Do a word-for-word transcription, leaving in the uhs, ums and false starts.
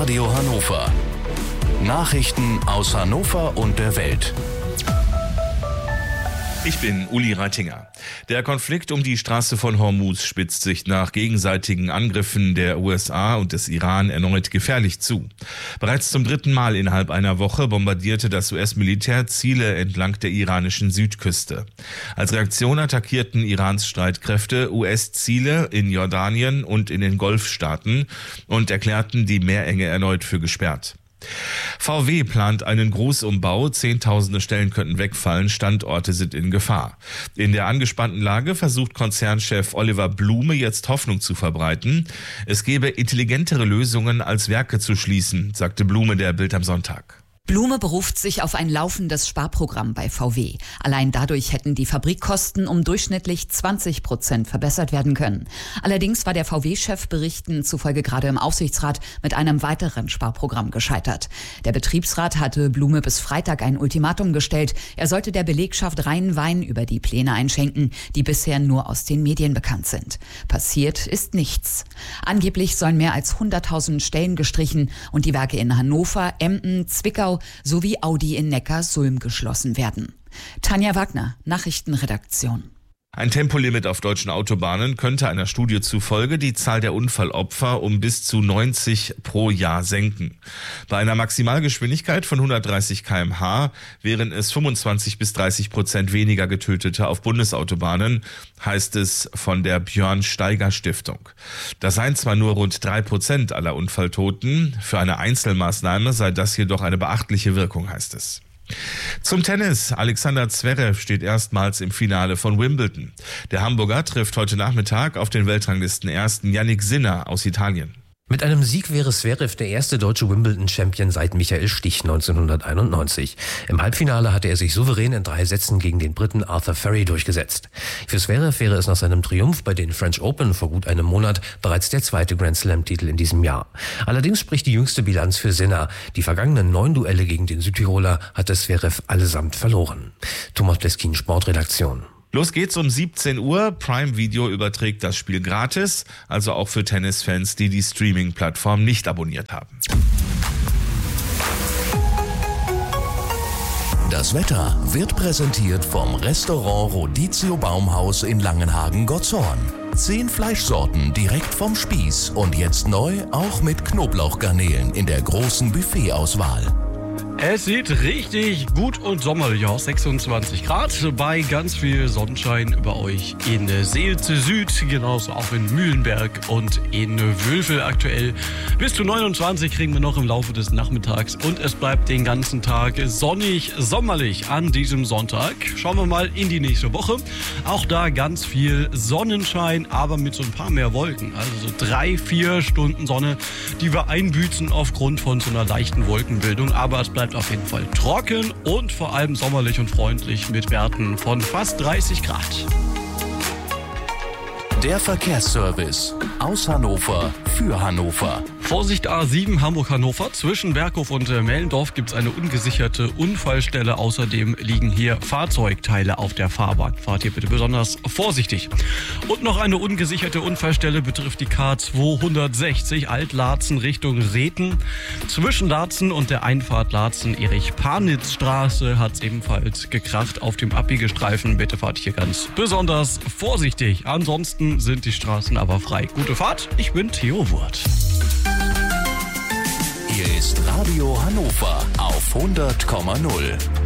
Radio Hannover. Nachrichten aus Hannover und der Welt. Ich bin Uli Reitinger. Der Konflikt um die Straße von Hormuz spitzt sich nach gegenseitigen Angriffen der U S A und des Iran erneut gefährlich zu. Bereits zum dritten Mal innerhalb einer Woche bombardierte das U S-Militär Ziele entlang der iranischen Südküste. Als Reaktion attackierten Irans Streitkräfte U S-Ziele in Jordanien und in den Golfstaaten und erklärten die Meerenge erneut für gesperrt. V W plant einen Großumbau, Zehntausende Stellen könnten wegfallen, Standorte sind in Gefahr. In der angespannten Lage versucht Konzernchef Oliver Blume jetzt Hoffnung zu verbreiten. Es gebe intelligentere Lösungen als Werke zu schließen, sagte Blume der Bild am Sonntag. Blume beruft sich auf ein laufendes Sparprogramm bei V W. Allein dadurch hätten die Fabrikkosten um durchschnittlich zwanzig Prozent verbessert werden können. Allerdings war der V W-Chef Berichten zufolge gerade im Aufsichtsrat mit einem weiteren Sparprogramm gescheitert. Der Betriebsrat hatte Blume bis Freitag ein Ultimatum gestellt. Er sollte der Belegschaft reinen Wein über die Pläne einschenken, die bisher nur aus den Medien bekannt sind. Passiert ist nichts. Angeblich sollen mehr als hunderttausend Stellen gestrichen und die Werke in Hannover, Emden, Zwickau sowie Audi in Neckarsulm geschlossen werden. Tanja Wagner, Nachrichtenredaktion. Ein Tempolimit auf deutschen Autobahnen könnte einer Studie zufolge die Zahl der Unfallopfer um bis zu neunzig pro Jahr senken. Bei einer Maximalgeschwindigkeit von hundertdreißig Kilometer pro Stunde wären es fünfundzwanzig bis dreißig Prozent weniger Getötete auf Bundesautobahnen, heißt es von der Björn Steiger Stiftung. Das seien zwar nur rund drei Prozent aller Unfalltoten, für eine Einzelmaßnahme sei das jedoch eine beachtliche Wirkung, heißt es. Zum Tennis. Alexander Zverev steht erstmals im Finale von Wimbledon. Der Hamburger trifft heute Nachmittag auf den Weltranglistenersten Jannik Sinner aus Italien. Mit einem Sieg wäre Zverev der erste deutsche Wimbledon-Champion seit Michael Stich neunzehnhunderteinundneunzig. Im Halbfinale hatte er sich souverän in drei Sätzen gegen den Briten Arthur Ferry durchgesetzt. Für Zverev wäre es nach seinem Triumph bei den French Open vor gut einem Monat bereits der zweite Grand-Slam-Titel in diesem Jahr. Allerdings spricht die jüngste Bilanz für Sinner. Die vergangenen neun Duelle gegen den Südtiroler hatte Zverev allesamt verloren. Thomas Pleskin, Sportredaktion. Los geht's um siebzehn Uhr. Prime Video überträgt das Spiel gratis, also auch für Tennisfans, die die Streaming-Plattform nicht abonniert haben. Das Wetter wird präsentiert vom Restaurant Rodizio Baumhaus in Langenhagen-Gottshorn. Zehn Fleischsorten direkt vom Spieß und jetzt neu auch mit Knoblauchgarnelen in der großen Buffetauswahl. Es sieht richtig gut und sommerlich aus, sechsundzwanzig Grad, bei ganz viel Sonnenschein über euch in Seelze Süd, genauso auch in Mühlenberg und in Wülfel aktuell. Bis zu neunundzwanzig kriegen wir noch im Laufe des Nachmittags und es bleibt den ganzen Tag sonnig, sommerlich an diesem Sonntag. Schauen wir mal in die nächste Woche. Auch da ganz viel Sonnenschein, aber mit so ein paar mehr Wolken. Also so drei, vier Stunden Sonne, die wir einbüßen aufgrund von so einer leichten Wolkenbildung. Aber es bleibt auf jeden Fall trocken und vor allem sommerlich und freundlich mit Werten von fast dreißig Grad. Der Verkehrsservice aus Hannover für Hannover. Vorsicht A sieben Hamburg-Hannover. Zwischen Berghof und äh, Mellendorf gibt es eine ungesicherte Unfallstelle. Außerdem liegen hier Fahrzeugteile auf der Fahrbahn. Fahrt hier bitte besonders vorsichtig. Und noch eine ungesicherte Unfallstelle betrifft die K zweihundertsechzig Alt-Laatzen Richtung Reten. Zwischen Laatzen und der Einfahrt Laatzen-Erich-Panitz-Straße hat es ebenfalls gekracht auf dem Abbiegestreifen. Bitte fahrt hier ganz besonders vorsichtig. Ansonsten sind die Straßen aber frei. Gute Fahrt. Ich bin Theo Wurt. Hier ist Radio Hannover auf hundert Komma null.